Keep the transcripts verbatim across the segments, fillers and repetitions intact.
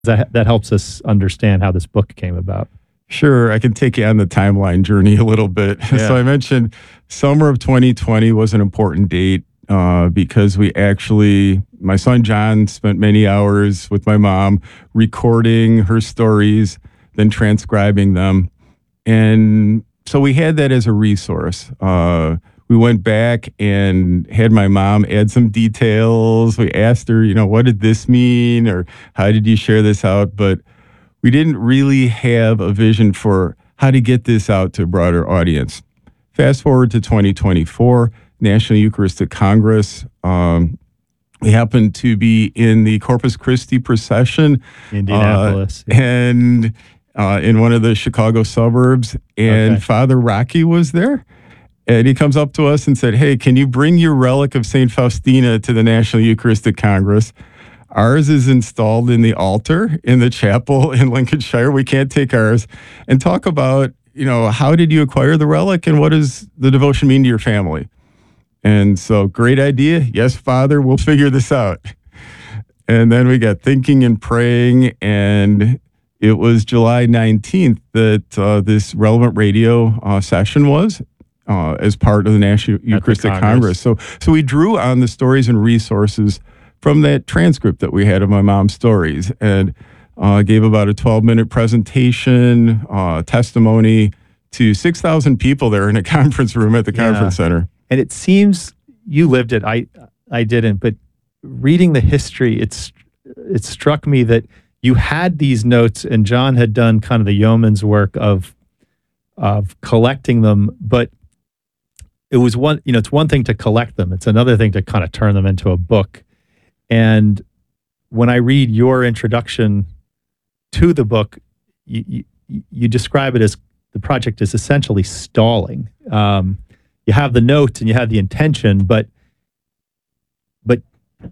That that helps us understand how this book came about. Sure, I can take you on the timeline journey a little bit. Yeah. So I mentioned summer of twenty twenty was an important date uh, because we actually, my son John spent many hours with my mom recording her stories, then transcribing them. And so we had that as a resource. Uh, we went back and had my mom add some details. We asked her, you know, what did this mean? Or how did you share this out? But we didn't really have a vision for how to get this out to a broader audience. Fast forward to twenty twenty-four, National Eucharistic Congress. Um, we happened to be in the Corpus Christi procession. Indianapolis. Uh, and uh, in one of the Chicago suburbs. And Okay. Father Rocky was there. And he comes up to us and said, hey, can you bring your relic of Saint Faustina to the National Eucharistic Congress? Ours is installed in the altar in the chapel in Lincolnshire. We can't take ours. And talk about, you know, how did you acquire the relic and what does the devotion mean to your family? And so, great idea. Yes, Father, we'll figure this out. And then we got thinking and praying. And it was July nineteenth that uh, this relevant radio uh, session was uh, as part of the National Eucharistic Congress. So, so we drew on the stories and resources from that transcript that we had of my mom's stories, and uh, gave about a twelve-minute presentation, uh, testimony to six thousand people there in a conference room at the Yeah. conference center. And it seems you lived it. I I didn't, but reading the history, it's it struck me that you had these notes, and John had done kind of the yeoman's work of of collecting them, but it was one, you know, it's one thing to collect them. It's another thing to kind of turn them into a book. And when I read your introduction to the book, you, you, you describe it as the project is essentially stalling. Um, you have the notes and you have the intention, but but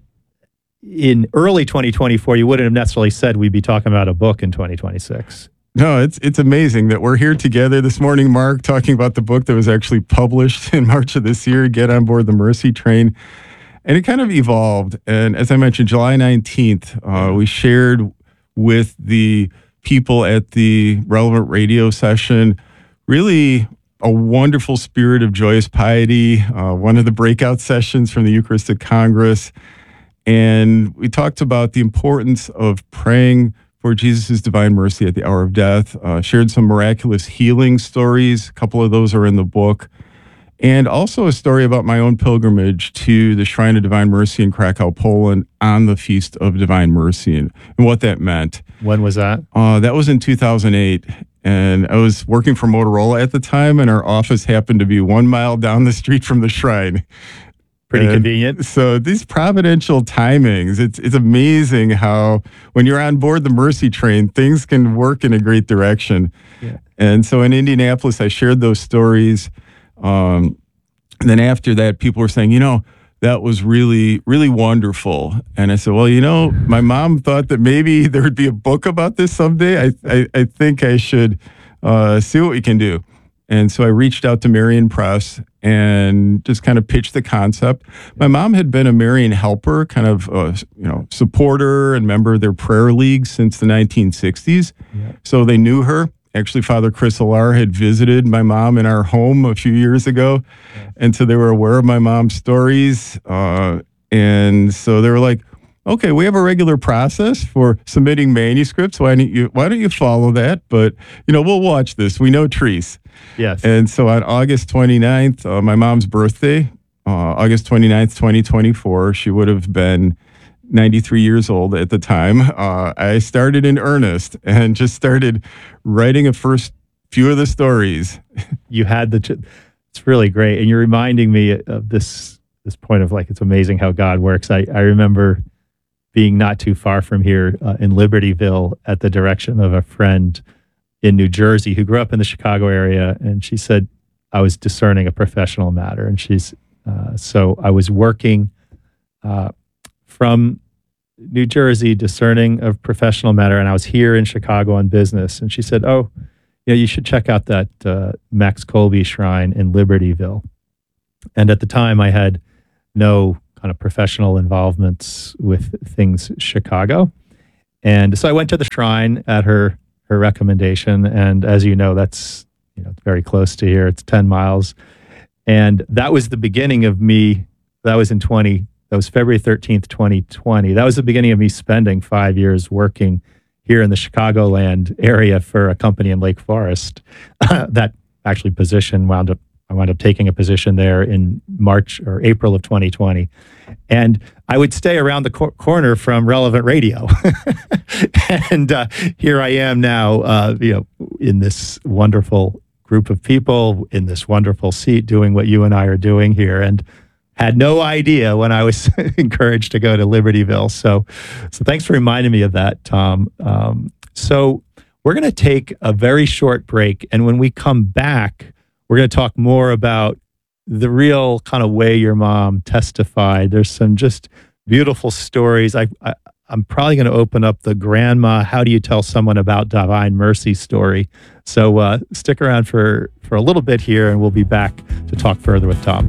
in early twenty twenty-four, you wouldn't have necessarily said we'd be talking about a book in twenty twenty-six. No, it's it's amazing that we're here together this morning, Mark, talking about the book that was actually published in March of this year, Get on Board the Mercy Train. And it kind of evolved. And as I mentioned, July nineteenth, uh, we shared with the people at the relevant radio session really a wonderful spirit of joyous piety, uh, one of the breakout sessions from the Eucharistic Congress. And we talked about the importance of praying for Jesus' divine mercy at the hour of death, uh, shared some miraculous healing stories. A couple of those are in the book. And also a story about my own pilgrimage to the Shrine of Divine Mercy in Krakow, Poland on the Feast of Divine Mercy and, and what that meant. When was that? Uh, that was in two thousand eight. And I was working for Motorola at the time, and our office happened to be one mile down the street from the shrine. Pretty And convenient. So these providential timings, it's it's amazing how when you're on board the Mercy Train, things can work in a great direction. Yeah. And so in Indianapolis, I shared those stories. Um, and then after that, people were saying, you know, that was really, really wonderful. And I said, well, you know, my mom thought that maybe there would be a book about this someday. I I, I think I should uh, see what we can do. And so I reached out to Marian Press and just kind of pitched the concept. My mom had been a Marian helper, kind of a, you know, supporter and member of their prayer league since the nineteen sixties. Yeah. So they knew her. Actually, Father Chris Alar had visited my mom in our home a few years ago. Yeah. And so they were aware of my mom's stories. Uh, and so they were like, okay, we have a regular process for submitting manuscripts. Why don't you, why don't you follow that? But, you know, we'll watch this. We know Therese. Yes. And so on August twenty-ninth, uh, my mom's birthday, uh, August twenty-ninth, twenty twenty-four, she would have been ninety-three years old at the time. Uh, I started in earnest and just started writing a first few of the stories. You had the, ch- it's really great. And you're reminding me of this, this point of like, it's amazing how God works. I, I remember being not too far from here uh, in Libertyville at the direction of a friend in New Jersey who grew up in the Chicago area. And she said, I was discerning a professional matter. And she's, uh, so I was working uh, from New Jersey, discerning a professional matter. And I was here in Chicago on business. And she said, oh, you know, you should check out that uh, Max Kolbe shrine in Libertyville. And at the time I had no kind of professional involvements with things Chicago. And so I went to the shrine at her her recommendation, and as you know, that's you know very close to here. It's ten miles, and that was the beginning of me. That was in twenty. That was February thirteenth, twenty twenty. That was the beginning of me spending five years working here in the Chicagoland area for a company in Lake Forest. That actually position wound up. I wound up taking a position there in March or April of twenty twenty. And I would stay around the cor- corner from Relevant Radio. and uh, here I am now, uh, you know, in this wonderful group of people, in this wonderful seat, doing what you and I are doing here. And had no idea when I was encouraged to go to Libertyville. So, so thanks for reminding me of that, Tom. Um, so we're going to take a very short break. And when we come back, we're going to talk more about the real kind of way your mom testified. There's some just beautiful stories. I, I, I'm probably going to open up the grandma, how do you tell someone about Divine Mercy story. So uh, stick around for, for a little bit here, and we'll be back to talk further with Tom.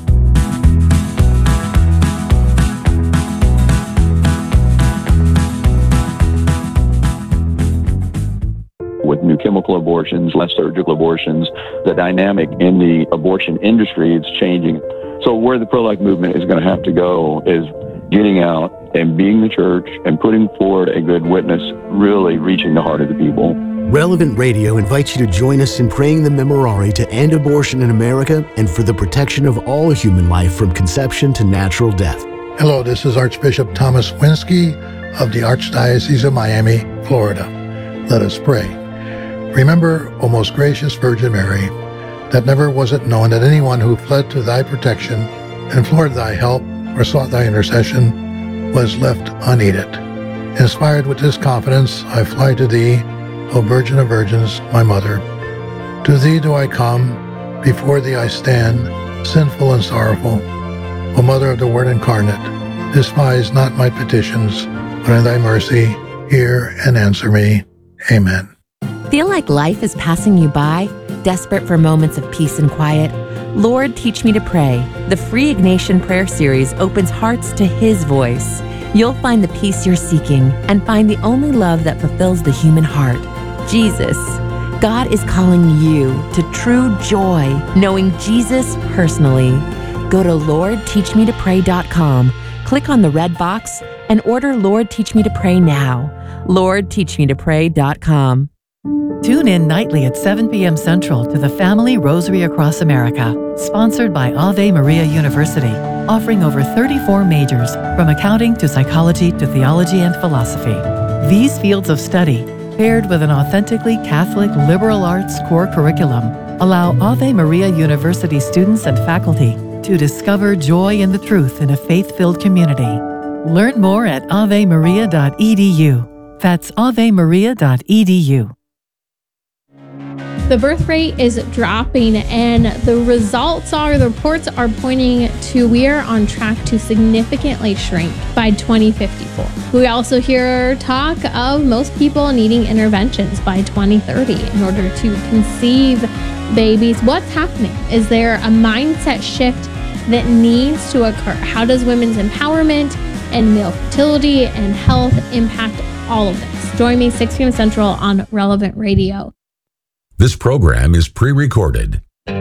With new chemical abortions, less surgical abortions, the dynamic in the abortion industry is changing. So where the pro-life movement is going to have to go is getting out and being the church and putting forward a good witness, really reaching the heart of the people. Relevant Radio invites you to join us in praying the Memorare to end abortion in America and for the protection of all human life from conception to natural death. Hello, this is Archbishop Thomas Winsky of the Archdiocese of Miami, Florida. Let us pray. Remember, O most gracious Virgin Mary, that never was it known that anyone who fled to thy protection, implored thy help, or sought thy intercession, was left unaided. Inspired with this confidence, I fly to thee, O Virgin of Virgins, my Mother. To thee do I come, before thee I stand, sinful and sorrowful. O Mother of the Word incarnate, despise not my petitions, but in thy mercy hear and answer me. Amen. Feel like life is passing you by? Desperate for moments of peace and quiet? Lord, Teach Me to Pray. The free Ignatian prayer series opens hearts to His voice. You'll find the peace you're seeking and find the only love that fulfills the human heart, Jesus. God is calling you to true joy, knowing Jesus personally. Go to lord teach me to pray dot com, click on the red box, and order Lord Teach Me to Pray now. lord teach me to pray dot com. Tune in nightly at seven p.m. Central to the Family Rosary Across America, sponsored by Ave Maria University, offering over thirty-four majors, from accounting to psychology to theology and philosophy. These fields of study, paired with an authentically Catholic liberal arts core curriculum, allow Ave Maria University students and faculty to discover joy in the truth in a faith-filled community. Learn more at ave maria dot e d u. That's ave maria dot e d u. The birth rate is dropping, and the results are, the reports are pointing to we are on track to significantly shrink by twenty fifty-four. We also hear talk of most people needing interventions by twenty thirty in order to conceive babies. What's happening? Is there a mindset shift that needs to occur? How does women's empowerment and male fertility and health impact all of this? Join me six p.m. Central on Relevant Radio. This program is pre-recorded.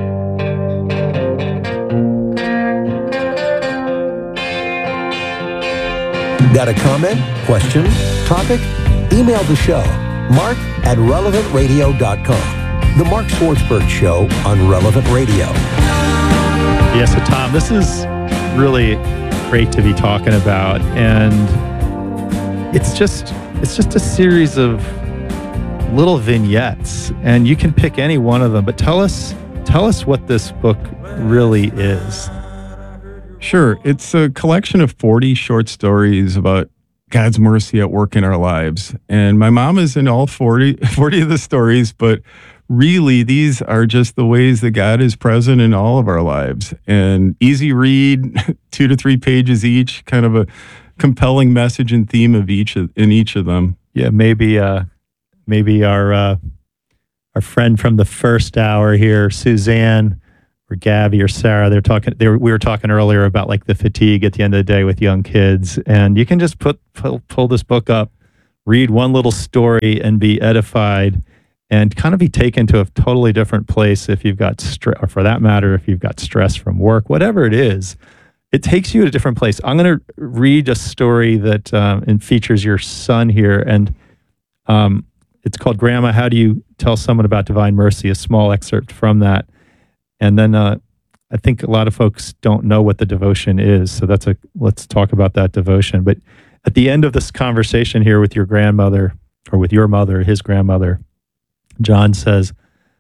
Got a comment, question, topic? Email the show, mark at relevant radio dot com. The Mark Swartzberg Show on Relevant Radio. Yes, so Tom, this is really great to be talking about, and it's just it's just a series of little vignettes, and you can pick any one of them, but tell us tell us what this book really is. Sure. It's a collection of forty short stories about God's mercy at work in our lives. And my mom is in all forty, forty of the stories, but really these are just the ways that God is present in all of our lives. And easy read, two to three pages each, kind of a compelling message and theme of each of, in each of them. Yeah, maybe uh Maybe our uh, our friend from the first hour here, Suzanne or Gabby or Sarah, they're talking. They were, we were talking earlier about like the fatigue at the end of the day with young kids, and you can just put pull, pull this book up, read one little story and be edified and kind of be taken to a totally different place if you've got stress, or for that matter, if you've got stress from work, whatever it is, it takes you to a different place. I'm going to read a story that um, and features your son here, and um, it's called Grandma, How Do You Tell Someone About Divine Mercy? A small excerpt from that. And then uh, I think a lot of folks don't know what the devotion is, so that's a let's talk about that devotion. But at the end of this conversation here with your grandmother, or with your mother, his grandmother, John says,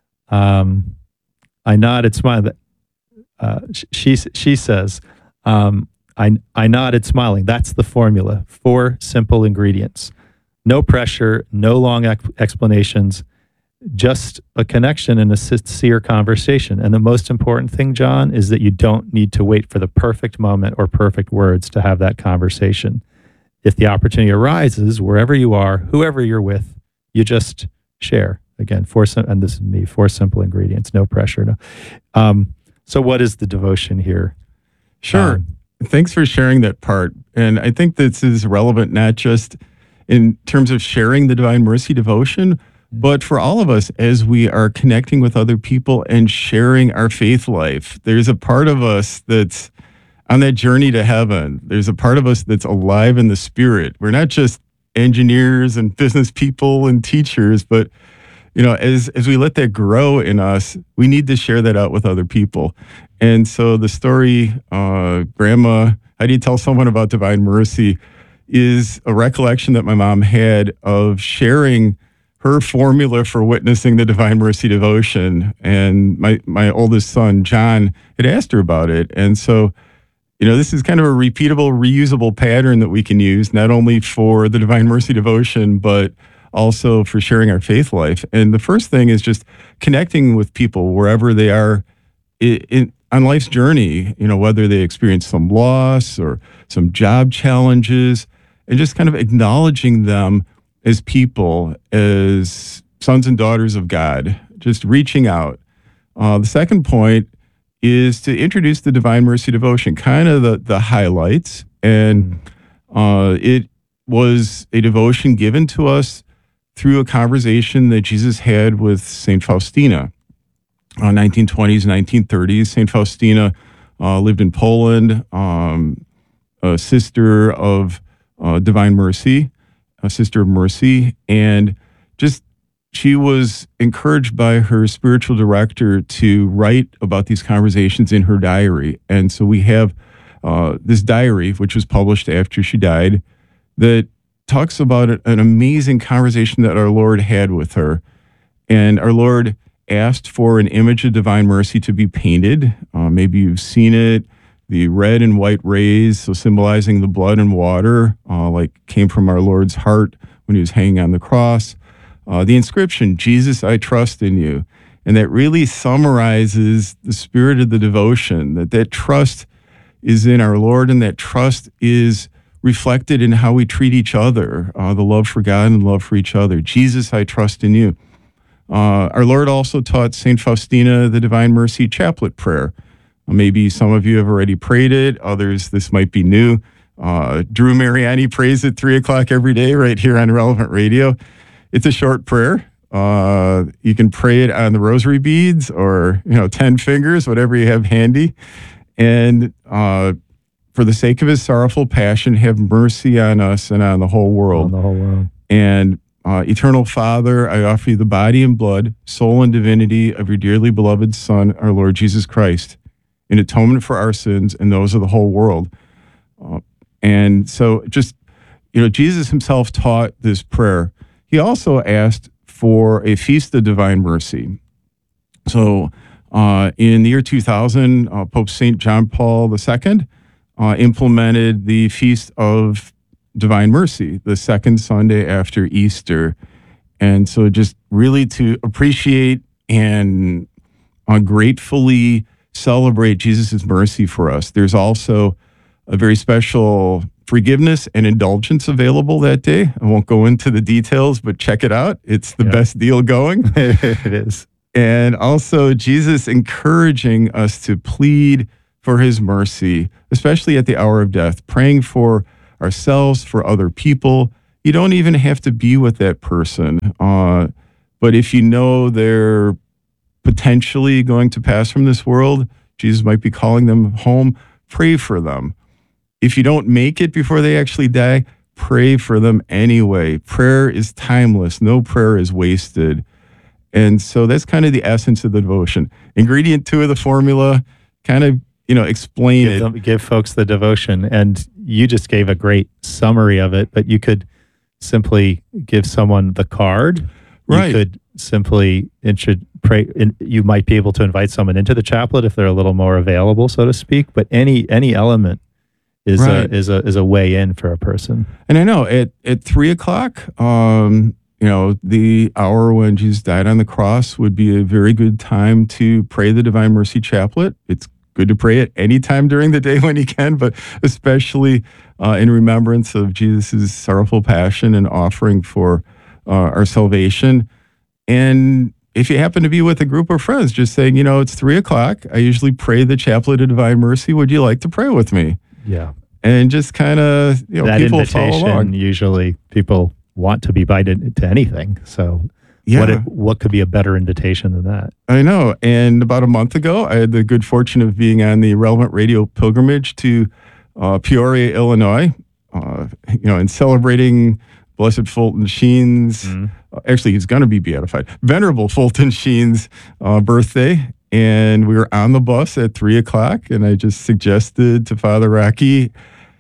um, I nodded, smiled. Uh, she, she says, um, I, I nodded, smiling. That's the formula. Four simple ingredients. No pressure, no long ex- explanations, just a connection and a sincere conversation. And the most important thing, John, is that you don't need to wait for the perfect moment or perfect words to have that conversation. If the opportunity arises, wherever you are, whoever you're with, you just share. Again, four sim- and this is me, four simple ingredients, no pressure. No. Um, so what is the devotion here? Sure. Um, Thanks for sharing that part. And I think this is relevant not just in terms of sharing the Divine Mercy devotion, but for all of us as we are connecting with other people and sharing our faith life. There's a part of us that's on that journey to heaven. There's a part of us that's alive in the spirit. We're not just engineers and business people and teachers, but you know, as as we let that grow in us, we need to share that out with other people. And so the story, uh, Grandma, How Do You Tell Someone About Divine Mercy, is a recollection that my mom had of sharing her formula for witnessing the Divine Mercy devotion. And my, my oldest son, John, had asked her about it. And so, you know, this is kind of a repeatable, reusable pattern that we can use, not only for the Divine Mercy devotion, but also for sharing our faith life. And the first thing is just connecting with people wherever they are in, in, on life's journey, you know, whether they experience some loss or some job challenges, and just kind of acknowledging them as people, as sons and daughters of God, just reaching out. Uh, the second point is to introduce the Divine Mercy devotion, kind of the, the highlights. And uh, it was a devotion given to us through a conversation that Jesus had with Saint Faustina. Uh, nineteen twenties, nineteen thirties. Saint Faustina uh, lived in Poland, um, a sister of uh, Divine Mercy, a sister of mercy, and just she was encouraged by her spiritual director to write about these conversations in her diary. And so we have uh, this diary, which was published after she died, that talks about an amazing conversation that our Lord had with her. And our Lord asked for an image of Divine Mercy to be painted. Uh, maybe you've seen it, the red and white rays, so symbolizing the blood and water, uh, like came from our Lord's heart when he was hanging on the cross. Uh, the inscription, Jesus, I trust in you. And that really summarizes the spirit of the devotion, that that trust is in our Lord, and that trust is reflected in how we treat each other, uh, the love for God and love for each other. Jesus, I trust in you. Uh, our Lord also taught Saint Faustina the Divine Mercy Chaplet prayer. Maybe some of you have already prayed it. Others, this might be new. Uh, Drew Mariani prays at three o'clock every day right here on Relevant Radio. It's a short prayer. Uh, you can pray it on the rosary beads or, you know, ten fingers, whatever you have handy. And uh, for the sake of his sorrowful passion, have mercy on us and on the whole world. On the whole world. And uh, Eternal Father, I offer you the body and blood, soul and divinity of your dearly beloved Son, our Lord Jesus Christ, in atonement for our sins and those of the whole world. Uh, and so just, you know, Jesus himself taught this prayer. He also asked for a feast of divine mercy. So uh, in the year two thousand, uh, Pope Saint John Paul the Second uh, implemented the Feast of Divine Mercy, the second Sunday after Easter. And so just really to appreciate and uh, gratefully celebrate Jesus' mercy for us. There's also a very special forgiveness and indulgence available that day. I won't go into the details, but check it out. It's the yeah. best deal going. It is. And also Jesus encouraging us to plead for his mercy, especially at the hour of death, praying for ourselves, for other people, you don't even have to be with that person. Uh, but if you know they're potentially going to pass from this world, Jesus might be calling them home, pray for them. If you don't make it before they actually die, pray for them anyway. Prayer is timeless. No prayer is wasted. And so that's kind of the essence of the devotion. Ingredient two of the formula, kind of, you know, explain give it. Them, give folks the devotion. And you just gave a great summary of it, but you could simply give someone the card. Right. You could simply intro, pray. In, you might be able to invite someone into the chaplet if they're a little more available, so to speak. But any any element is Right. a is a is a way in for a person. And I know at at three o'clock, um, you know, the hour when Jesus died on the cross would be a very good time to pray the Divine Mercy Chaplet. It's good to pray it any time during the day when you can, but especially uh, in remembrance of Jesus' sorrowful passion and offering for uh, our salvation. And if you happen to be with a group of friends, just saying, you know, it's three o'clock. I usually pray the Chaplet of Divine Mercy. Would you like to pray with me? Yeah. And just kind of, you know, That people follow along. invitation, usually people want to be invited to anything. So Yeah. what, it, what could be a better invitation than that? I know. And about a month ago, I had the good fortune of being on the Relevant Radio pilgrimage to uh, Peoria, Illinois, uh, you know, and celebrating Blessed Fulton Sheen's, Mm-hmm. uh, actually, he's going to be beatified, Venerable Fulton Sheen's uh, birthday. And we were on the bus at three o'clock, and I just suggested to Father Rocky,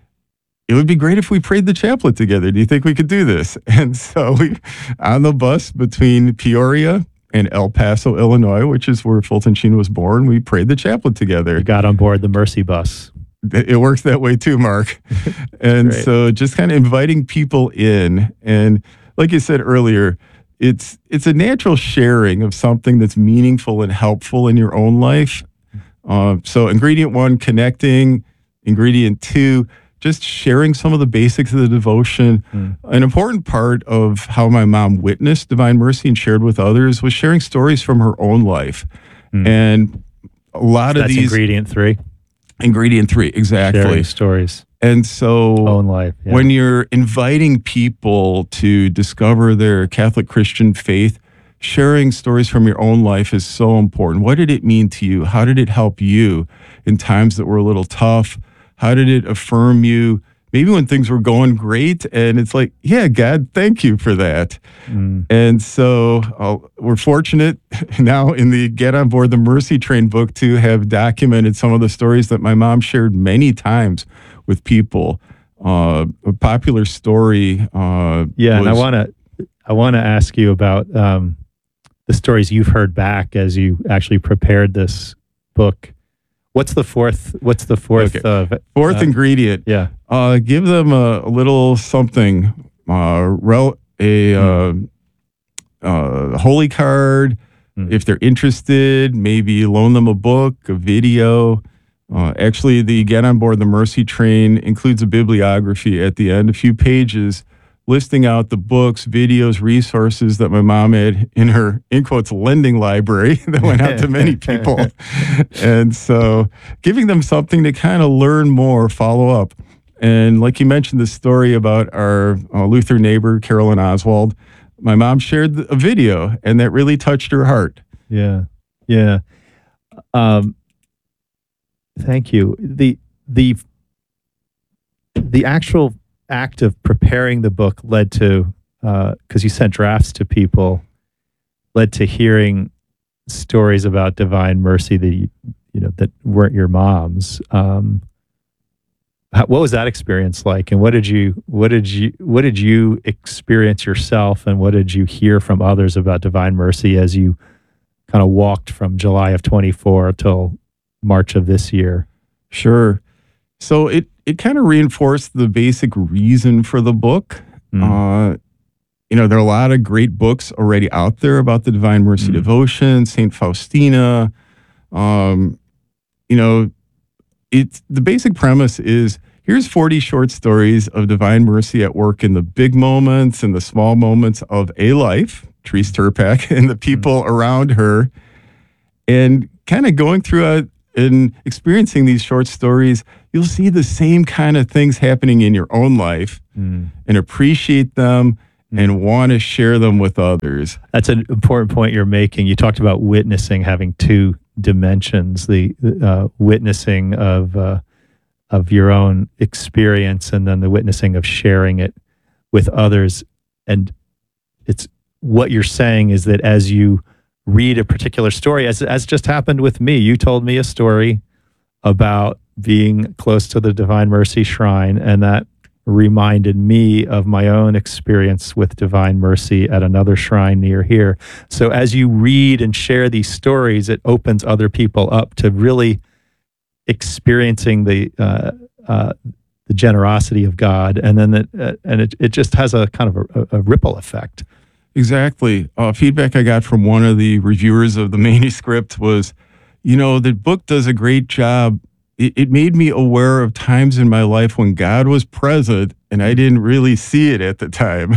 it would be great if we prayed the chaplet together. Do you think we could do this? And so we, on the bus between Peoria and El Paso, Illinois, which is where Fulton Sheen was born, we prayed the chaplet together. You got on board the Mercy bus. It works that way too, Mark. And Great. so just kind of inviting people in. And like you said earlier, it's it's a natural sharing of something that's meaningful and helpful in your own life. Uh, so ingredient one, connecting. Ingredient two, just sharing some of the basics of the devotion. Mm. An important part of how my mom witnessed Divine Mercy and shared with others was sharing stories from her own life. Mm. And a lot of That's these... ingredient three. Ingredient three, exactly. Sharing stories. And so Own life. Yeah. when you're inviting people to discover their Catholic Christian faith, sharing stories from your own life is so important. What did it mean to you? How did it help you in times that were a little tough? How did it affirm you? Maybe when things were going great and it's like, yeah, God, thank you for that. Mm. And so uh, we're fortunate now in the Get On Board the Mercy Train book to have documented some of the stories that my mom shared many times with people. Uh, a popular story. Uh, Yeah, and I was- want to I want to ask you about um, the stories you've heard back as you actually prepared this book. What's the fourth? What's the fourth? Okay. Uh, Fourth uh, ingredient. Yeah. Uh, give them a, a little something, uh, rel- a uh, uh, holy card. Mm. If they're interested, maybe loan them a book, a video. Uh, actually, the Get On Board the Mercy Train includes a bibliography at the end, a few pages listing out the books, videos, resources that my mom had in her, in quotes, lending library that went out to many people. And so giving them something to kind of learn more, follow up. And like you mentioned, the story about our uh, Lutheran neighbor, Carolyn Oswald, my mom shared a video, and that really touched her heart. Yeah. Yeah. Um, thank you. The the the actual act of preparing the book led to, because you sent drafts to people, led to hearing stories about Divine Mercy that you, you know that weren't your mom's. Um, how, what was that experience like, and what did you what did you what did you experience yourself, and what did you hear from others about Divine Mercy as you kind of walked from July of twenty-four till March of this year? Sure. So it it kind of reinforced the basic reason for the book. Mm. Uh, you know, there are a lot of great books already out there about the Divine Mercy Mm. devotion, Saint Faustina. Um, you know, it's the basic premise is here's forty short stories of Divine Mercy at work in the big moments and the small moments of a life, Therese Turpak, and the people mm. around her, and kind of going through a and experiencing these short stories, you'll see the same kind of things happening in your own life Mm. and appreciate them and want to share them with others. That's an important point you're making. You talked about witnessing having two dimensions: the uh, witnessing of uh, of your own experience, and then the witnessing of sharing it with others. And it's what you're saying is that as you read a particular story, as as just happened with me, you told me a story about being close to the Divine Mercy Shrine, and that reminded me of my own experience with Divine Mercy at another shrine near here. So as you read and share these stories, it opens other people up to really experiencing the uh, uh, the generosity of God, and then it, uh, and it, it just has a kind of a, a ripple effect. Exactly. Uh, feedback I got from one of the reviewers of the manuscript was, you know, the book does a great job. It, it made me aware of times in my life when God was present and I didn't really see it at the time.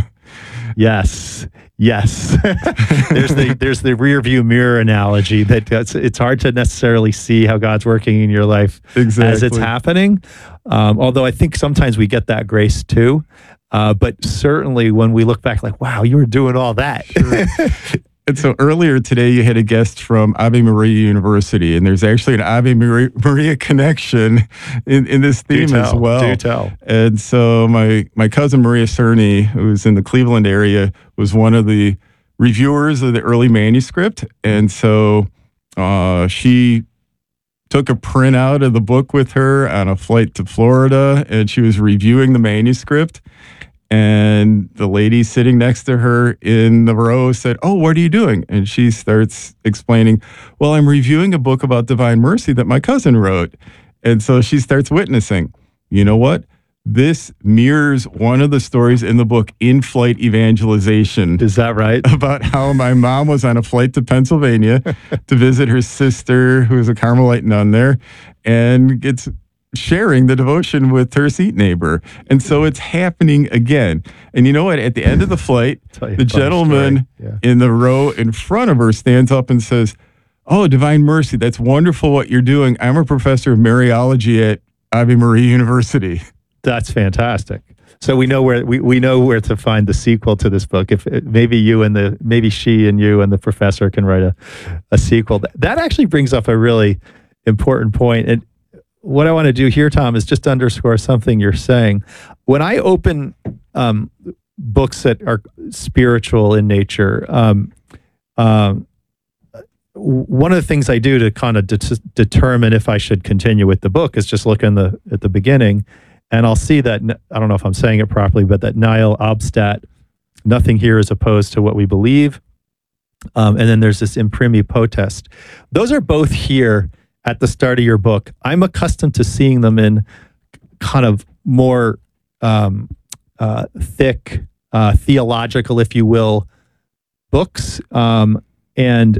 Yes. Yes. there's the there's the rear view mirror analogy that it's, it's hard to necessarily see how God's working in your life Exactly. as it's happening. Um, although I think sometimes we get that grace too. Uh, but certainly when we look back, like, wow, you were doing all that. Sure. And so earlier today, you had a guest from Ave Maria University, and there's actually an Ave Maria, Maria connection in, in this theme do tell, as well. Do tell. And so my, my cousin Maria Cerny, who's in the Cleveland area, was one of the reviewers of the early manuscript. And so uh, she took a printout of the book with her on a flight to Florida, and she was reviewing the manuscript. And the lady sitting next to her in the row said, "Oh, what are you doing?" And she starts explaining, "Well, I'm reviewing a book about Divine Mercy that my cousin wrote." And so she starts witnessing. You know what? This mirrors one of the stories in the book, In-Flight Evangelization. Is that right? About how my mom was on a flight to Pennsylvania to visit her sister, who is a Carmelite nun there, and gets sharing the devotion with her seat neighbor. And so it's happening again. And you know what? At the end of the flight, the gentleman yeah. in the row in front of her stands up and says, "Oh, Divine Mercy, that's wonderful what you're doing. I'm a professor of Mariology at Ave Maria University." That's fantastic. So we know where we, we know where to find the sequel to this book. If maybe you and the maybe she and you and the professor can write a, a sequel. That actually brings up a really important point. And what I want to do here, Tom, is just underscore something you're saying. When I open um, books that are spiritual in nature, um, um, one of the things I do to kind of de- determine if I should continue with the book is just look in the at the beginning, and I'll see that, I don't know if I'm saying it properly, but that nihil obstat, nothing here is opposed to what we believe. Um, and then there's this imprimi potest. Those are both here at the start of your book. I'm accustomed to seeing them in kind of more um, uh, thick, uh, theological, if you will, books. Um, and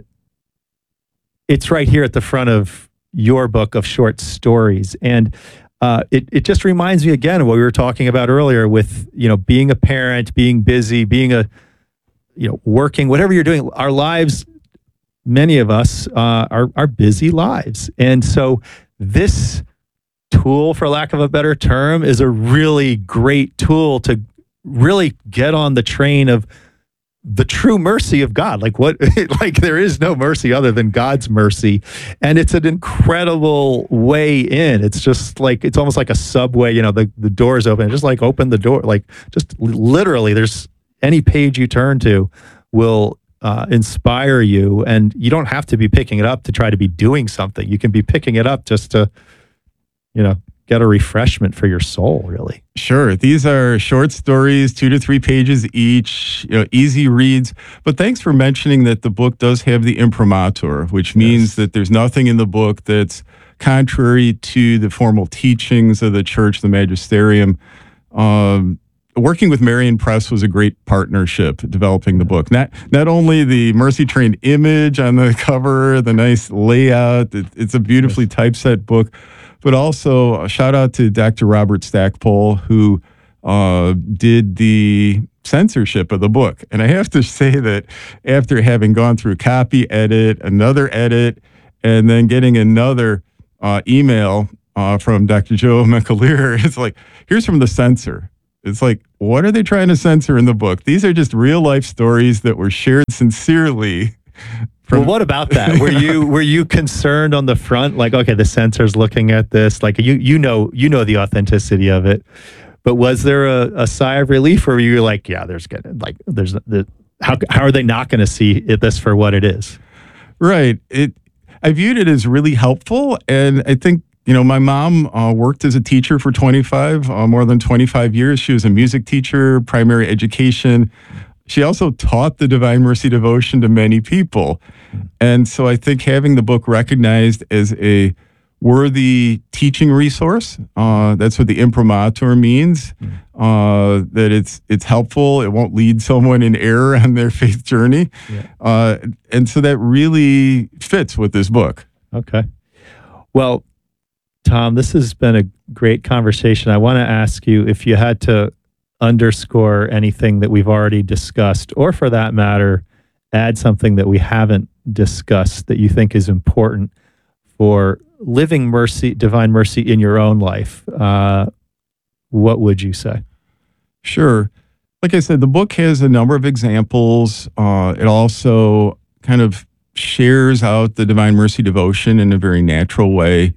it's right here at the front of your book of short stories. And uh, it, it just reminds me again of what we were talking about earlier with, you know, being a parent, being busy, being a, you know, working, whatever you're doing, our lives, many of us uh, are, are busy lives. And so this tool, for lack of a better term, is a really great tool to really get on the train of the true mercy of God. Like what, like there is no mercy other than God's mercy. And it's an incredible way in. It's just like, it's almost like a subway, you know, the, the door's open, just like open the door, like just literally there's any page you turn to will uh, inspire you. And you don't have to be picking it up to try to be doing something. You can be picking it up just to, you know, get a refreshment for your soul, really. Sure. These are short stories, two to three pages each, you know, easy reads. But thanks for mentioning that the book does have the imprimatur, which means yes. that there's nothing in the book that's contrary to the formal teachings of the church, the magisterium. Um, working with Marian Press was a great partnership developing the book. Not not only the Mercy Train image on the cover, the nice layout, it, it's a beautifully yes. typeset book, but also a shout out to Doctor Robert Stackpole, who uh, did the censorship of the book. And I have to say that after having gone through copy edit, another edit, and then getting another uh, email uh, from Doctor Joe McAleer. It's like, here's from the censor. It's like, what are they trying to censor in the book? These are just real life stories that were shared sincerely. From- well, what about that? Were you were you concerned on the front, like, okay, the censor's looking at this, like you you know you know the authenticity of it, but was there a, a sigh of relief, or were you like, yeah, there's good, like there's the how how are they not going to see it, this for what it is? Right. It. I viewed it as really helpful, and I think. You know, my mom uh, worked as a teacher for twenty-five, uh, more than twenty-five years. She was a music teacher, primary education. She also taught the Divine Mercy devotion to many people. And so I think having the book recognized as a worthy teaching resource, uh, that's what the imprimatur means, uh, that it's it's helpful, it won't lead someone in error on their faith journey. Yeah. Uh, and so that really fits with this book. Okay. Well, Tom, this has been a great conversation. I want to ask you if you had to underscore anything that we've already discussed, or for that matter, add something that we haven't discussed that you think is important for living mercy, divine mercy in your own life. Uh, what would you say? Sure. Like I said, the book has a number of examples. Uh, it also kind of shares out the Divine Mercy devotion in a very natural way.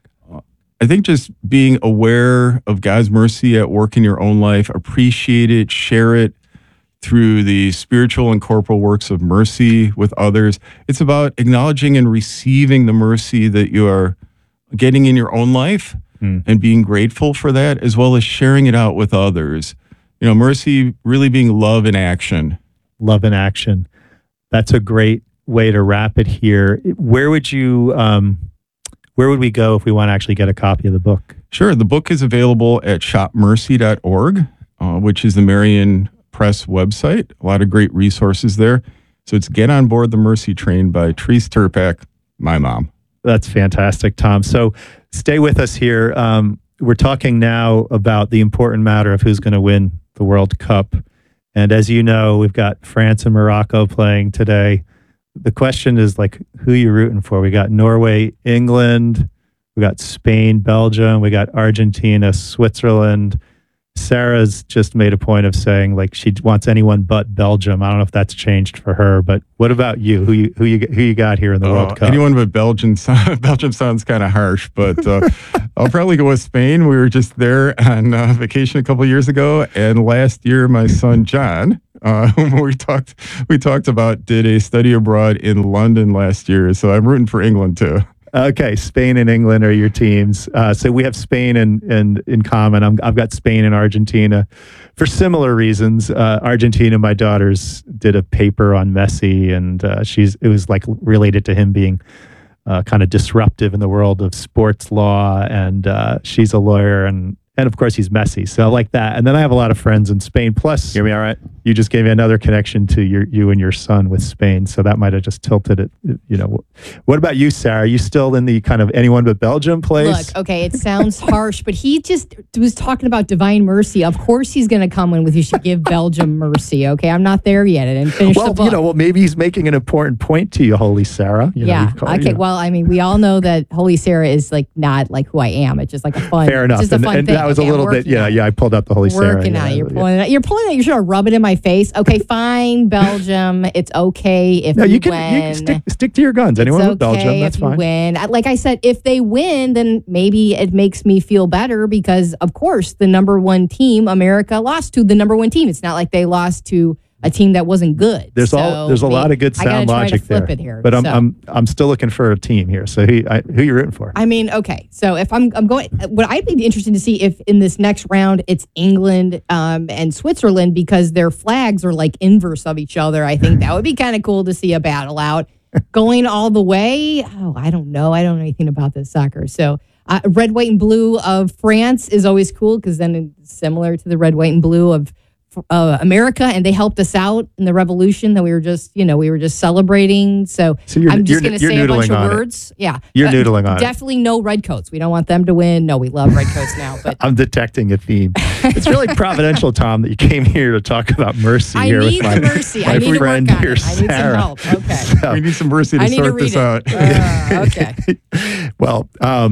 I think just being aware of God's mercy at work in your own life, appreciate it, share it through the spiritual and corporal works of mercy with others. It's about acknowledging and receiving the mercy that you are getting in your own life mm. and being grateful for that, as well as sharing it out with others. You know, mercy really being love in action. Love in action. That's a great way to wrap it here. Where would you... Um, Where would we go if we want to actually get a copy of the book? Sure. The book is available at shop mercy dot org, uh, which is the Marian Press website. A lot of great resources there. So it's Get on Board the Mercy Train by Therese Turpak, my mom. That's fantastic, Tom. So stay with us here. Um, we're talking now about the important matter of who's going to win the World Cup. And as you know, we've got France and Morocco playing today. The question is, like, who are you rooting for? We got Norway, England, we got Spain, Belgium, we got Argentina, Switzerland. Sarah's just made a point of saying, like, she wants anyone but Belgium. I don't know if that's changed for her, but what about you? Who you who you who you got here in the uh, World Cup? Anyone but Belgium. Belgium sounds kind of harsh, but uh, I'll probably go with Spain. We were just there on uh, vacation a couple years ago, and last year my son John, uh, whom we talked we talked about, did a study abroad in London last year. So I'm rooting for England too. Okay, Spain and England are your teams. Uh, so we have Spain and in, in, in common. I'm, I've got Spain and Argentina for similar reasons. Uh, Argentina, my daughters did a paper on Messi, and uh, she's it was like related to him being uh, kind of disruptive in the world of sports law, and uh, she's a lawyer, and and of course he's Messi. So I like that. And then I have a lot of friends in Spain. Plus, hear me all right? You just gave me another connection to your you and your son with Spain. So that might have just tilted it. You know, what about you, Sarah? Are you still in the kind of anyone but Belgium place? Look, okay, it sounds harsh, but he just was talking about divine mercy. Of course, he's going to come in with you should give Belgium mercy. Okay, I'm not there yet. I didn't finish well, the book. you know, well, maybe he's making an important point to you, Holy Sarah. You yeah. know, okay. You know. Well, I mean, we all know that Holy Sarah is like not like who I am. It's just like a fun. Fair enough. It's just a fun and, and thing. that was okay, a little bit. Yeah. Yeah. I pulled up the Holy Sarah. Working yeah, on it. You're yeah. pulling it out. You're pulling it. You're trying to rub it in my face. Okay, fine, Belgium. It's okay if no, you, you can, win. You can stick, stick to your guns. Anyone it's with Belgium, okay that's if fine. You win. Like I said, if they win, then maybe it makes me feel better because, of course, the number one team, America, lost to the number one team. It's not like they lost to a team that wasn't good. There's so all there's a maybe, lot of good sound logic there. Here, but I'm so. I'm I'm still looking for a team here. So who I, who you rooting for? I mean, okay. So if I'm I'm going, what I'd be interested to see if in this next round it's England um, and Switzerland because their flags are like inverse of each other. I think that would be kind of cool to see a battle out. Going all the way, oh, I don't know. I don't know anything about this soccer. So uh, red, white, and blue of France is always cool because then it's similar to the red, white, and blue of Uh, America, and they helped us out in the revolution that we were just, you know, we were just celebrating. So, so you're, I'm just going to say a bunch of words. It. Yeah. You're uh, noodling on Definitely it. no redcoats. We don't want them to win. No, we love redcoats now. But I'm detecting a theme. It's really providential, Tom, that you came here to talk about mercy I here need with my, some mercy. my I need friend to work on here, it. I need Sarah. some help. Okay. So, we need some mercy to I need sort to read this it. out. Uh, okay. Well, um,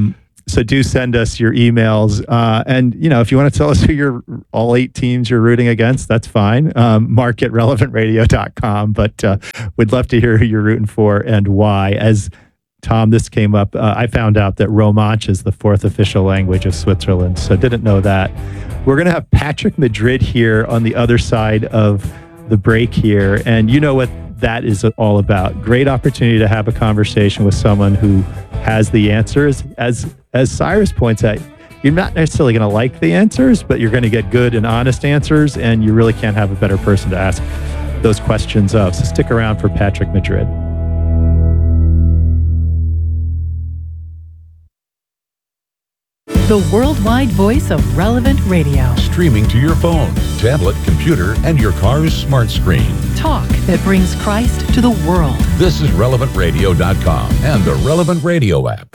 So do send us your emails. Uh, and, you know, if you want to tell us who you're, all eight teams you're rooting against, that's fine. Um, mark at relevant radio dot com. But uh, we'd love to hear who you're rooting for and why. As Tom, this came up, uh, I found out that Romansh is the fourth official language of Switzerland. So didn't know that. We're going to have Patrick Madrid here on the other side of the break here. And you know what that is all about. Great opportunity to have a conversation with someone who has the answers. As as Cyrus points out, you're not necessarily going to like the answers, but you're going to get good and honest answers, and you really can't have a better person to ask those questions of. So stick around for Patrick Madrid. The worldwide voice of Relevant Radio. Streaming to your phone, tablet, computer, and your car's smart screen. Talk that brings Christ to the world. This is relevant radio dot com and the Relevant Radio app.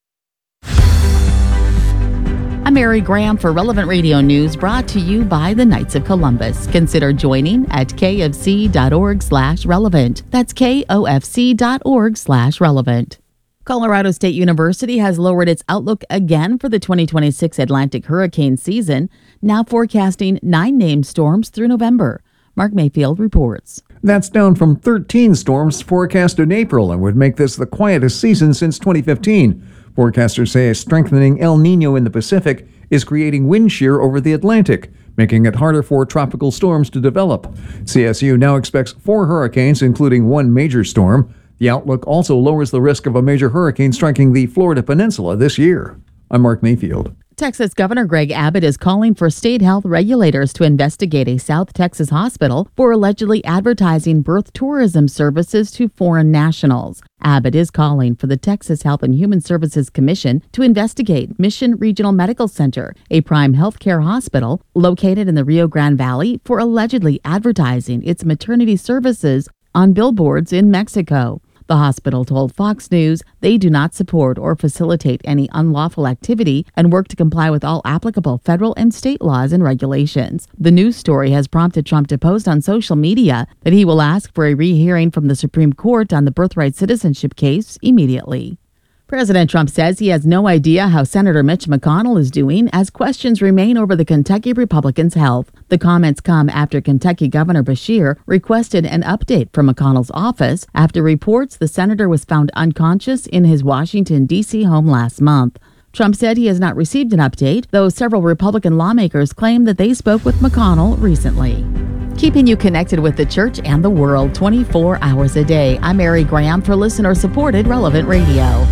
I'm Mary Graham for Relevant Radio News, brought to you by the Knights of Columbus. Consider joining at k f c dot org slash relevant. That's k o f c dot org slash relevant. Colorado State University has lowered its outlook again for the twenty twenty-six Atlantic hurricane season, now forecasting nine named storms through November. Mark Mayfield reports. That's down from thirteen storms forecast in April and would make this the quietest season since twenty fifteen. Forecasters say a strengthening El Nino in the Pacific is creating wind shear over the Atlantic, making it harder for tropical storms to develop. C S U now expects four hurricanes, including one major storm. The outlook also lowers the risk of a major hurricane striking the Florida Peninsula this year. I'm Mark Mayfield. Texas Governor Greg Abbott is calling for state health regulators to investigate a South Texas hospital for allegedly advertising birth tourism services to foreign nationals. Abbott is calling for the Texas Health and Human Services Commission to investigate Mission Regional Medical Center, a prime healthcare hospital located in the Rio Grande Valley, for allegedly advertising its maternity services on billboards in Mexico. The hospital told Fox News they do not support or facilitate any unlawful activity and work to comply with all applicable federal and state laws and regulations. The news story has prompted Trump to post on social media that he will ask for a rehearing from the Supreme Court on the birthright citizenship case immediately. President Trump says he has no idea how Senator Mitch McConnell is doing as questions remain over the Kentucky Republican's health. The comments come after Kentucky Governor Beshear requested an update from McConnell's office after reports the senator was found unconscious in his Washington, D C home last month. Trump said he has not received an update, though several Republican lawmakers claim that they spoke with McConnell recently. Keeping you connected with the church and the world twenty-four hours a day. I'm Mary Graham for listener-supported Relevant Radio.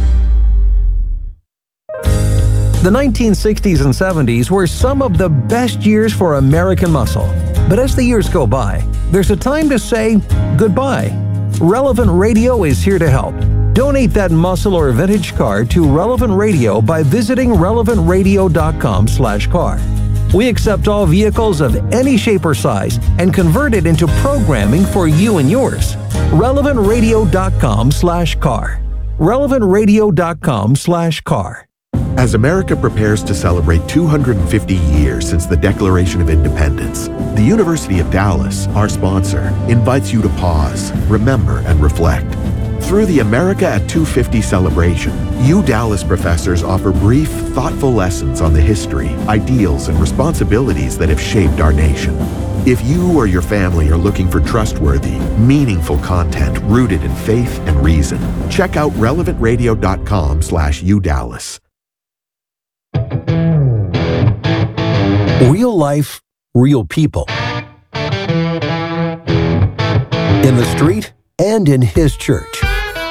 The nineteen sixties and seventies were some of the best years for American muscle. But as the years go by, there's a time to say goodbye. Relevant Radio is here to help. Donate that muscle or vintage car to Relevant Radio by visiting relevant radio dot com slash car. We accept all vehicles of any shape or size and convert it into programming for you and yours. relevant radio dot com slash car. relevant radio dot com slash car. As America prepares to celebrate two hundred fifty years since the Declaration of Independence, the University of Dallas, our sponsor, invites you to pause, remember, and reflect. Through the America at two fifty celebration, you Dallas professors offer brief, thoughtful lessons on the history, ideals, and responsibilities that have shaped our nation. If you or your family are looking for trustworthy, meaningful content rooted in faith and reason, check out relevant radio dot com slash u dallas. Real life, real people. In the street and in his church.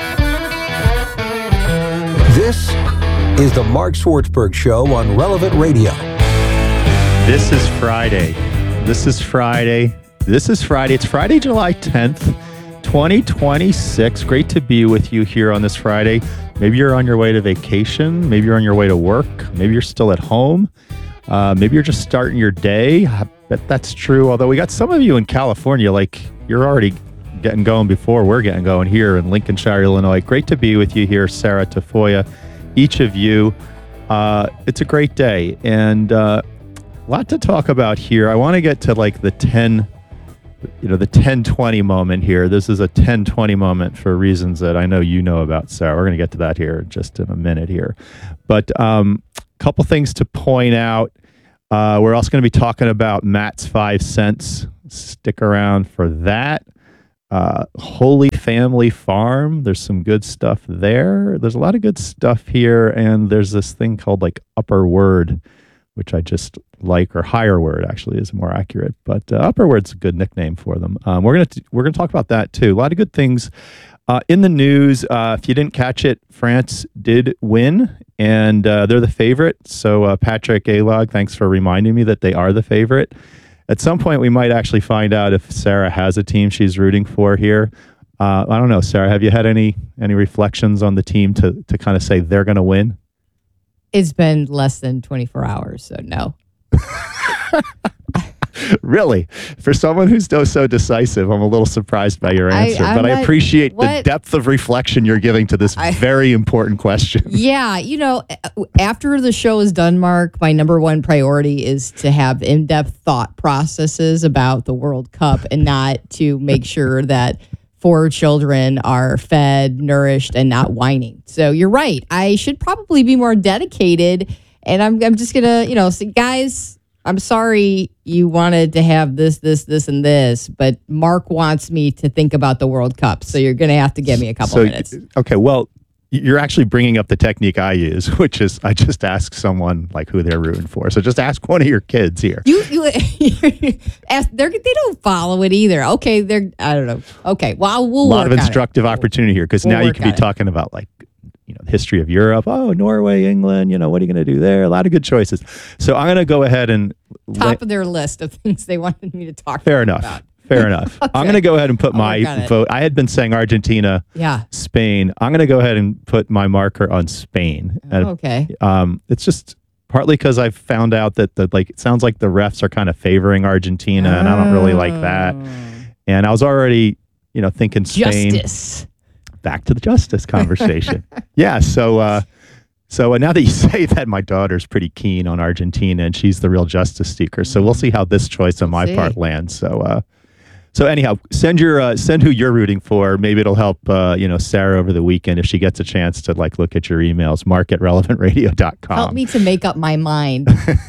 This is the Mark Swartzberg Show on Relevant Radio. This is Friday. This is Friday. This is Friday. It's Friday, July tenth, twenty twenty-six. Great to be with you here on this Friday. Maybe you're on your way to vacation. Maybe you're on your way to work. Maybe you're still at home. Uh, maybe you're just starting your day. I bet that's true. Although we got some of you in California, like you're already getting going before we're getting going here in Lincolnshire, Illinois. Great to be with you here, Sarah, Tafoya, each of you. Uh, it's a great day and uh, a lot to talk about here. I want to get to like the ten you know, the ten twenty moment here. This is a ten twenty moment for reasons that I know you know about, Sarah. We're going to get to that here just in a minute here. But a um, couple things to point out. Uh, we're also going to be talking about Matt's Five Cents. Stick around for that. Uh, Holy Family Farm. There's some good stuff there. There's a lot of good stuff here. And there's this thing called like Upper Word, which I just like, or Higher Word actually is more accurate. But uh, Upper Word's a good nickname for them. Um, we're gonna t- we're gonna talk about that too. A lot of good things uh, in the news. Uh, if you didn't catch it, France did win, and uh, they're the favorite. So uh, Patrick Alog, thanks for reminding me that they are the favorite. At some point, we might actually find out if Sarah has a team she's rooting for here. Uh, I don't know, Sarah. Have you had any any reflections on the team to to kind of say they're going to win? It's been less than twenty-four hours, so no. Really? For someone who's so, so decisive, I'm a little surprised by your answer, I, but not, I appreciate what? the depth of reflection you're giving to this I, very important question. Yeah, you know, after the show is done, Mark, my number one priority is to have in-depth thought processes about the World Cup and not to make sure that four children are fed, nourished, and not whining. So you're right. I should probably be more dedicated, and I'm I'm just gonna, you know, say, guys, I'm sorry you wanted to have this, this, this, and this, but Mark wants me to think about the World Cup, so you're gonna have to give me a couple so, minutes. Okay, well, you're actually bringing up the technique I use, which is I just ask someone like who they're rooting for. So just ask one of your kids here. You, you ask, they're, they don't follow it either. Okay, they're I don't know. Okay, well, we'll a lot work of instructive on it. opportunity here because We'll now you work could be on it. talking about like, you know, history of Europe. Oh, Norway, England. You know, what are you going to do there? A lot of good choices. So I'm going to go ahead and Top la- of their list of things they wanted me to talk fair about. enough. Fair enough. Okay. I'm going to go ahead and put I'll work on my it. vote. I had been saying Argentina, Yeah. Spain. I'm going to go ahead and put my marker on Spain. And, Okay. um, it's just partly because I've found out that the like it sounds like the refs are kind of favoring Argentina, and I don't really like that. And I was already, you know, thinking Spain. Justice. Back to the justice conversation. yeah. So, uh, so uh, now that you say that, my daughter's pretty keen on Argentina, and she's the real justice seeker. So we'll see how this choice on my see. part lands. So, uh, so anyhow, send your uh, send who you're rooting for. Maybe it'll help uh, you know Sarah over the weekend if she gets a chance to like look at your emails. Mark at relevant radio dot com. Help me to make up my mind.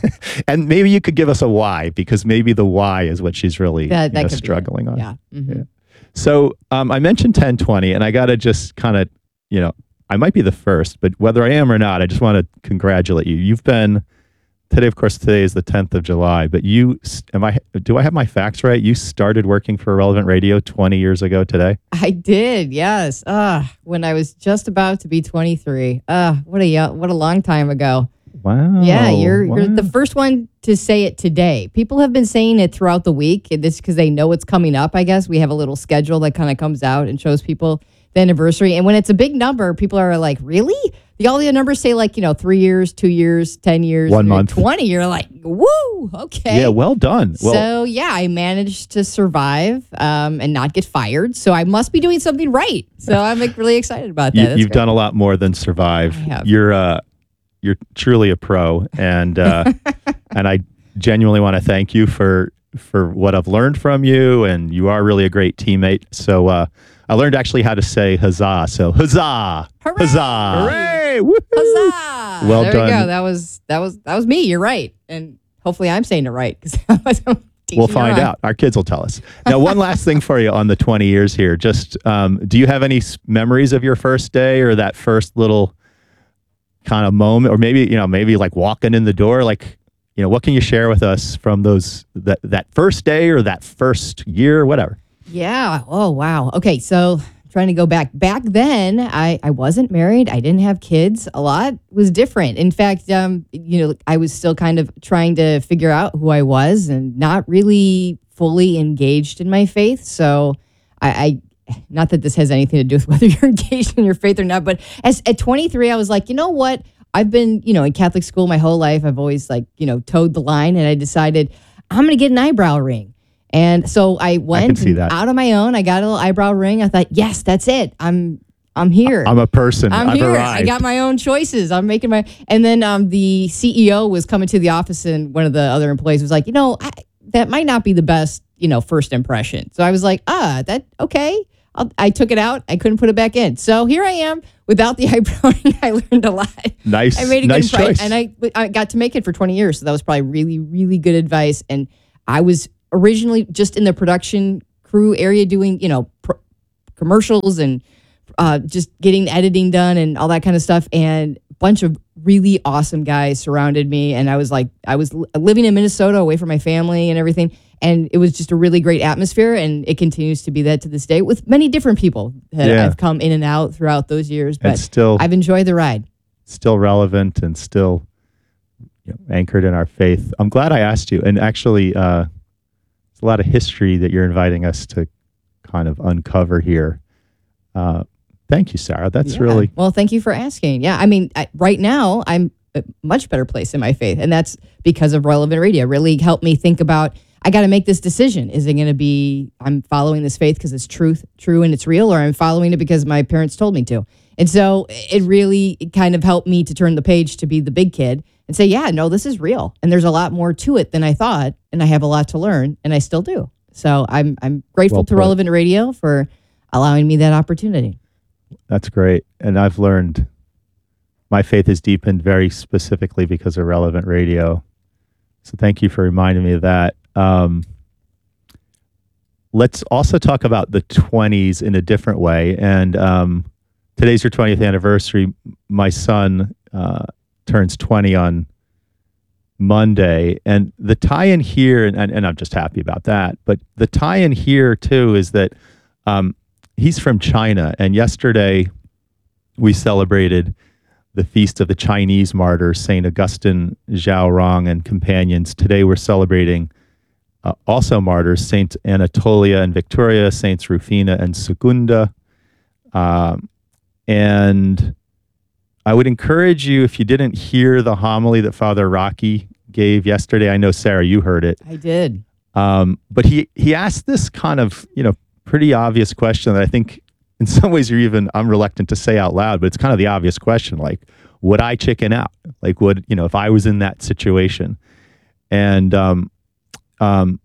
And maybe you could give us a why, because maybe the why is what she's really That- you that know, could be it. struggling on. Yeah. Mhm. Yeah. So um, I mentioned ten twenty, and I got to just kind of, you know, I might be the first, but whether I am or not, I just want to congratulate you. You've been, today, of course, today is the tenth of July, but you, am I, do I have my facts right? You started working for Relevant Radio twenty years ago today? I did, yes. Uh, when I was just about to be twenty-three. Uh, what a young, what a long time ago. Wow. Yeah, you're you're wow. the first one to say it today. People have been saying it throughout the week. This because they know it's coming up, I guess. We have a little schedule that kind of comes out and shows people the anniversary. And when it's a big number, people are like, really? The, all the numbers say like, you know, three years, two years, ten years, One month. twenty. You're like, woo, okay. Yeah, well done. Well, So yeah, I managed to survive um, and not get fired. So I must be doing something right. So I'm like really excited about that. you, That's you've great. done a lot more than survive. I have. You're, uh, you're truly a pro, and uh, and I genuinely want to thank you for for what I've learned from you, and you are really a great teammate. So uh, I learned actually how to say huzzah. So huzzah, Hooray! huzzah, hooray, woohoo! Huzzah! Well there done. you go. That was that was that was me. You're right, and hopefully I'm saying it right because We'll find out. Our kids will tell us. Now, one last thing for you on the twenty years here. Just um, do you have any s- memories of your first day or that first little kind of moment, or maybe you know maybe like walking in the door, like you know what can you share with us from those that that first day or that first year, whatever? Yeah. Oh, wow. Okay. So trying to go back. Back then, I, I wasn't married. I didn't have kids. A lot was different. In fact, um, you know, I was still kind of trying to figure out who I was and not really fully engaged in my faith. So I, I not that this has anything to do with whether you're engaged in your faith or not, but as at twenty-three, I was like, you know what? I've been, you know, in Catholic school my whole life. I've always like, you know, towed the line, and I decided I'm going to get an eyebrow ring. And so I went see that. out on my own. I got a little eyebrow ring. I thought, yes, that's it. I'm I'm here. I'm a person. I'm I've here. arrived. I got my own choices. I'm making my. And then um, the C E O was coming to the office, and one of the other employees was like, you know, I, that might not be the best, you know, first impression. So I was like, ah, that, okay. I'll, I took it out. I couldn't put it back in. So here I am without the eyebrowing. I learned a lot. Nice. I made a nice good price. choice. And I, I got to make it for twenty years. So that was probably really, really good advice. And I was originally just in the production crew area doing, you know, pr- commercials and uh, just getting the editing done and all that kind of stuff. And a bunch of really awesome guys surrounded me. And I was like, I was living in Minnesota away from my family and everything. And it was just a really great atmosphere. And it continues to be that to this day with many different people that Yeah. I've come in and out throughout those years. But It's still- I've enjoyed the ride. Still relevant and still you know, anchored in our faith. I'm glad I asked you. And actually, uh, there's a lot of history that you're inviting us to kind of uncover here. Uh, thank you, Sarah. That's Yeah. really Well, thank you for asking. Yeah, I mean, I, right now I'm a much better place in my faith, and that's because of Relevant Radio. It really helped me think about, I got to make this decision. Is it going to be, I'm following this faith because it's truth, true and it's real, or I'm following it because my parents told me to? And so it really kind of helped me to turn the page to be the big kid and say, yeah, no, this is real. And there's a lot more to it than I thought, and I have a lot to learn, and I still do. So I'm I'm grateful Well to put. Relevant Radio for allowing me that opportunity. That's great. And I've learned my faith has deepened very specifically because of Relevant Radio. So thank you for reminding me of that. Um, let's also talk about the twenties in a different way. And um, today's your twentieth anniversary. My son uh, turns twenty on Monday. And the tie-in here, and, and I'm just happy about that, but the tie-in here too is that um, he's from China. And yesterday we celebrated the feast of the Chinese martyrs, Saint Augustine, Zhao Rong, and companions. Today we're celebrating uh, also martyrs, Saint Anatolia and Victoria, Saints Rufina and Segunda. Um, and I would encourage you, if you didn't hear the homily that Father Rocky gave yesterday, I know, Sarah, you heard it. I did. Um, but he, he asked this kind of, you know, pretty obvious question that I think in some ways you're even, I'm reluctant to say out loud, but it's kind of the obvious question. Like, would I chicken out? Like, would, you know, if I was in that situation? And um, um,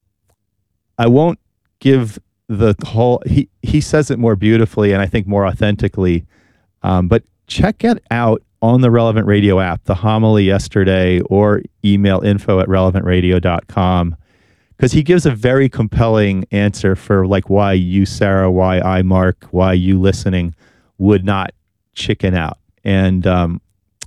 I won't give the whole, he, he says it more beautifully and I think more authentically, um, but check it out on the Relevant Radio app, the homily yesterday, or email info at relevant radio dot com. Because he gives a very compelling answer for like why you, Sarah, why I, Mark, why you listening would not chicken out. And um,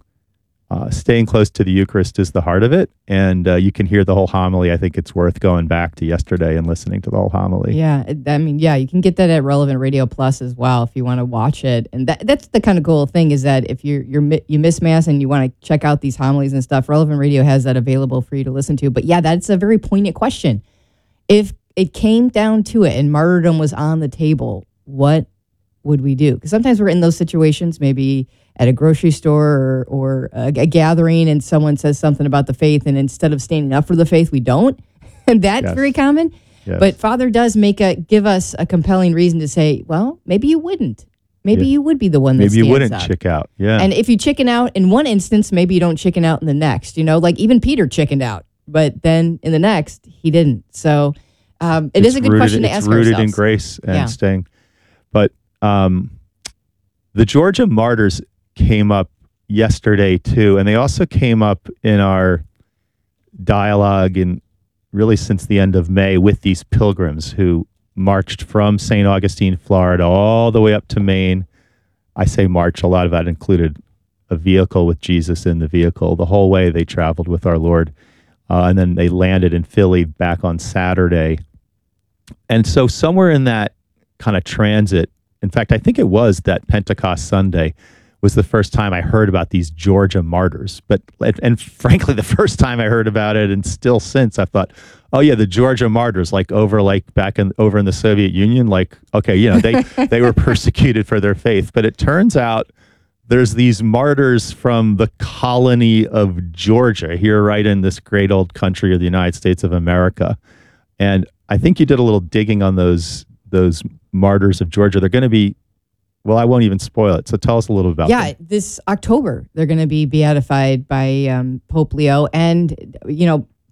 uh, staying close to the Eucharist is the heart of it. And uh, you can hear the whole homily. I think it's worth going back to yesterday and listening to the whole homily. Yeah, it- I mean, yeah, you can get that at Relevant Radio Plus as well if you want to watch it. And that, that's the kind of cool thing is that if you're, you're mi- you miss Mass and you want to check out these homilies and stuff, Relevant Radio has that available for you to listen to. But yeah, that's a very poignant question. If it came down to it and martyrdom was on the table, what would we do? Because sometimes we're in those situations, maybe at a grocery store or, or a, a gathering, and someone says something about the faith, and instead of standing up for the faith, we don't. And that's Yes. very common. Yes. But Father does make a give us a compelling reason to say, well, maybe you wouldn't. Maybe Yeah. you would be the one that Maybe you stands wouldn't up. chick out. Yeah. And if you chicken out in one instance, maybe you don't chicken out in the next. You know, like even Peter chickened out, but then in the next, he didn't. So um, it It's is a good rooted- question to it's ask rooted ourselves. in grace and Yeah. staying. But um, the Georgia martyrs came up yesterday too, and they also came up in our dialogue and really since the end of May with these pilgrims who marched from Saint Augustine, Florida, all the way up to Maine. I say march, a lot of that included a vehicle with Jesus in the vehicle. The whole way they traveled with our Lord. Uh, and then they landed in Philly back on Saturday. And so somewhere in that kind of transit, in fact, I think it was that Pentecost Sunday was the first time I heard about these Georgia martyrs. But, and frankly, the first time I heard about it, and still since, I thought, oh yeah, the Georgia martyrs, like over, like back in, over in the Soviet Union, like, okay, you know, they, they were persecuted for their faith. But it turns out there's these martyrs from the colony of Georgia here, right in this great old country of the United States of America. And I think you did a little digging on those, those martyrs of Georgia. They're going to be, well, I won't even spoil it. So tell us a little about Yeah, them. this October, they're going to be beatified by um, Pope Leo. And, you know,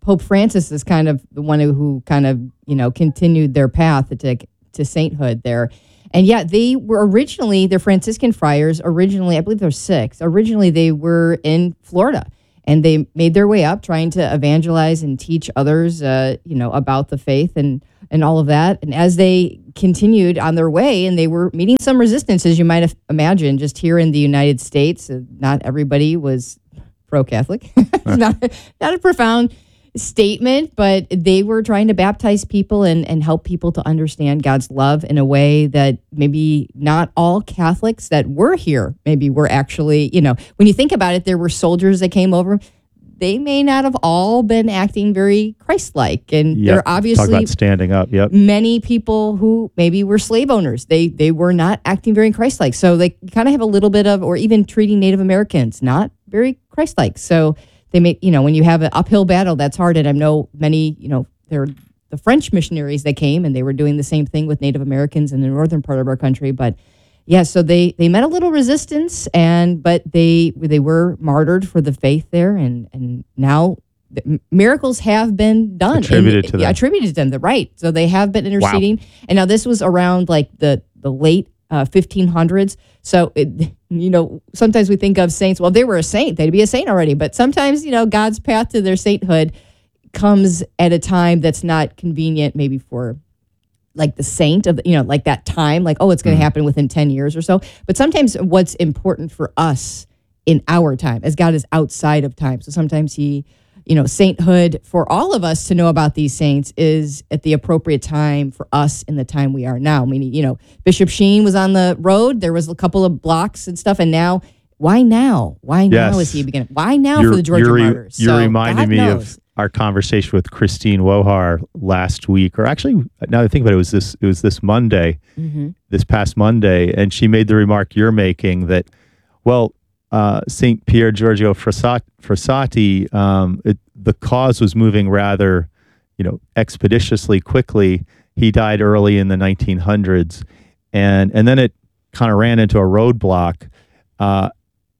Pope Francis is kind of the one who, who kind of, you know, continued their path to, to sainthood there. And yeah, they were originally, they're Franciscan friars, originally, I believe there's six, originally they were in Florida. And they made their way up trying to evangelize and teach others, uh, you know, about the faith and, and all of that. And as they continued on their way, and they were meeting some resistance, as you might have imagined, just here in the United States, uh, not everybody was pro-Catholic. It's not, not a profound statement, but they were trying to baptize people and, and help people to understand God's love in a way that maybe not all Catholics that were here maybe were actually, you know, when you think about it, there were soldiers that came over. They may not have all been acting very Christ-like. And Yep. there are obviously Talk about standing up. Yep. many people who maybe were slave owners. They they were not acting very Christ-like. So they kind of have a little bit of, or even treating Native Americans, not very Christ-like. So they may, you know, when you have an uphill battle, that's hard. And I know many, you know, there the French missionaries that came and they were doing the same thing with Native Americans in the northern part of our country. But yeah, so they, they met a little resistance, and but they they were martyred for the faith there, and and now the miracles have been done. Attributed and, to them. Yeah, attributed to them. The right. So they have been interceding. Wow. And now this was around like the the late uh, fifteen hundreds. So it, you know, sometimes we think of saints. Well, if they were a saint, they'd be a saint already. But sometimes, you know, God's path to their sainthood comes at a time that's not convenient, maybe for like the saint of, you know, like that time, like, oh, it's going to happen within ten years or so. But sometimes what's important for us in our time, as God is outside of time. So sometimes he, you know, sainthood for all of us to know about these saints is at the appropriate time for us in the time we are now. Meaning, you know, Bishop Sheen was on the road. There was a couple of blocks and stuff. And now, why now? Why now Yes. is he beginning? Why now You're- for the Georgia you're re- martyrs? You're So reminding God me knows. of our conversation with Christine Wohar last week, or actually, now that I think about it, it was this, it was this Monday, Mm-hmm. this past Monday, and she made the remark you're making that, well, uh, Saint Pier Giorgio Frassati, Frassati um, it, the cause was moving rather, you know, expeditiously quickly. He died early in the nineteen hundreds, and and then it kind of ran into a roadblock. Uh,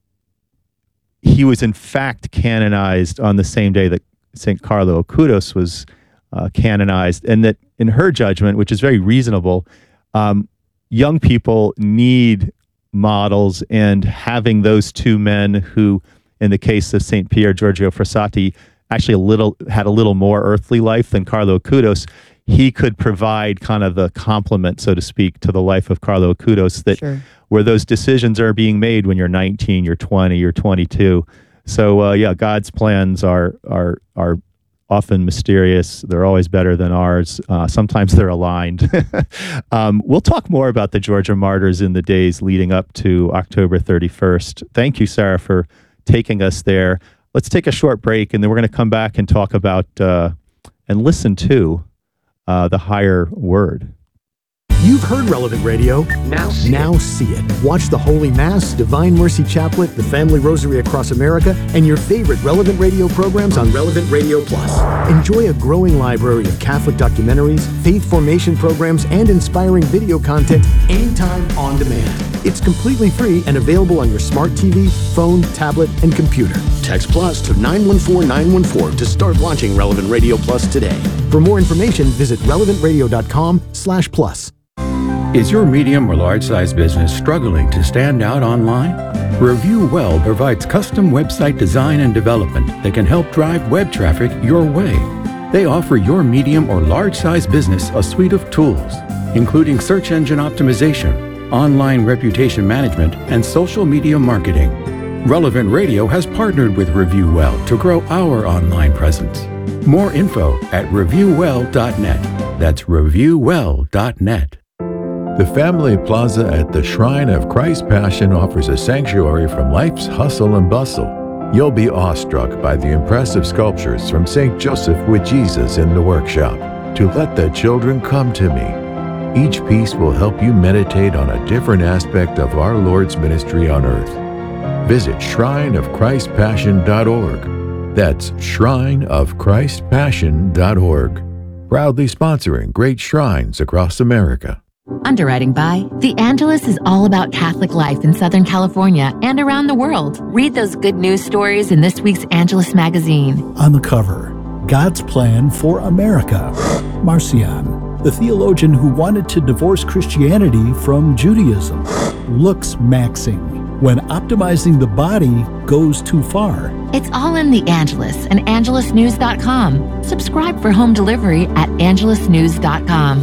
he was in fact canonized on the same day that Saint Carlo Acutis was uh, canonized, and that in her judgment, which is very reasonable, um, young people need models, and having those two men who, in the case of Saint Pier Giorgio Frassati, actually a little had a little more earthly life than Carlo Acutis, he could provide kind of the complement, so to speak, to the life of Carlo Acutis, that Sure. where those decisions are being made when you're nineteen, you're twenty, you're twenty-two. So uh, yeah, God's plans are are are often mysterious. They're always better than ours. Uh, sometimes they're aligned. um, we'll talk more about the Georgia martyrs in the days leading up to October thirty-first. Thank you, Sarah, for taking us there. Let's take a short break, and then we're going to come back and talk about uh, and listen to uh, the higher word. You've heard Relevant Radio. Now see, now it. see it. Watch the Holy Mass, Divine Mercy Chaplet, the Family Rosary Across America, and your favorite Relevant Radio programs on Relevant Radio Plus. Enjoy a growing library of Catholic documentaries, faith formation programs, and inspiring video content anytime on demand. It's completely free and available on your smart T V, phone, tablet, and computer. Text Plus to nine one four nine one four to start watching Relevant Radio Plus today. For more information, visit relevant radio dot com slash plus. Is your medium or large size business struggling to stand out online? Review Well provides custom website design and development that can help drive web traffic your way. They offer your medium or large size business a suite of tools, including search engine optimization, online reputation management, and social media marketing. Relevant Radio has partnered with Review Well to grow our online presence. More info at review well dot net. That's review well dot net. The Family Plaza at the Shrine of Christ's Passion offers a sanctuary from life's hustle and bustle. You'll be awestruck by the impressive sculptures from Saint Joseph with Jesus in the workshop, To Let the Children Come to Me. Each piece will help you meditate on a different aspect of our Lord's ministry on earth. Visit shrine of christ passion dot org. That's shrine of christ passion dot org. Proudly sponsoring great shrines across America. Underwriting by The Angelus is all about Catholic life in Southern California and around the world. Read those good news stories in this week's Angelus magazine. On the cover, God's Plan for America. Marcion, the theologian who wanted to divorce Christianity from Judaism. Looks maxing, when optimizing the body goes too far. It's all in The Angelus and angelus news dot com. Subscribe for home delivery at angelus news dot com.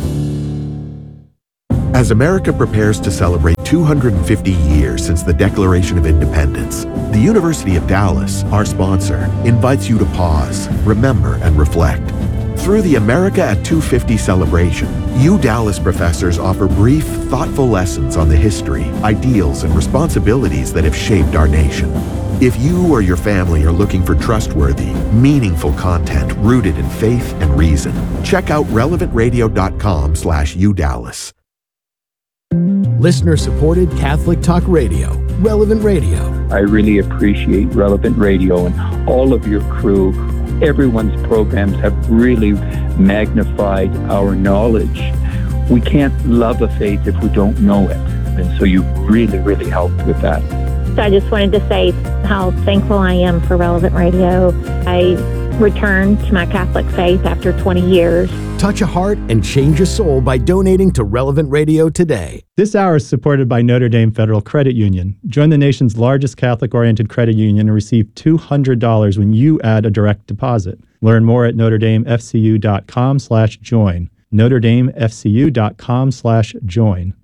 As America prepares to celebrate two hundred fifty years since the Declaration of Independence, the University of Dallas, our sponsor, invites you to pause, remember, and reflect. Through the America at two fifty celebration, U Dallas professors offer brief, thoughtful lessons on the history, ideals, and responsibilities that have shaped our nation. If you or your family are looking for trustworthy, meaningful content rooted in faith and reason, check out relevant radio dot com slash U Dallas. Listener-supported Catholic Talk Radio, Relevant Radio. I really appreciate Relevant Radio and all of your crew. Everyone's programs have really magnified our knowledge. We can't love a faith if we don't know it. And so you really, really helped with that. So I just wanted to say how thankful I am for Relevant Radio. I returned to my Catholic faith after twenty years. Touch a heart and change a soul by donating to Relevant Radio today. This hour is supported by Notre Dame Federal Credit Union. Join the nation's largest Catholic-oriented credit union and receive two hundred dollars when you add a direct deposit. Learn more at notre dame f c u dot com slash join. notre dame f c u dot com slash join.